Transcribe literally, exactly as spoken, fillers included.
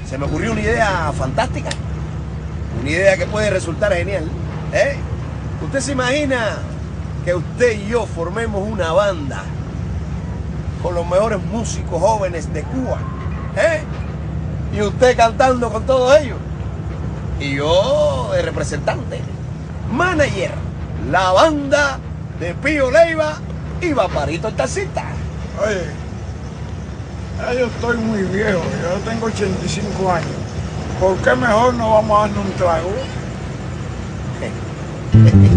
se me ocurrió una idea fantástica. Una idea que puede resultar genial. ¿Eh? ¿Usted se imagina que usted y yo formemos una banda con los mejores músicos jóvenes de Cuba? ¿Eh? Y usted cantando con todos ellos. Y yo de representante, manager, la banda de Pío Leiva y Vaparito el taxista. Oye, ya yo estoy muy viejo, yo tengo ochenta y cinco años. ¿Por qué mejor no vamos a darnos un trago?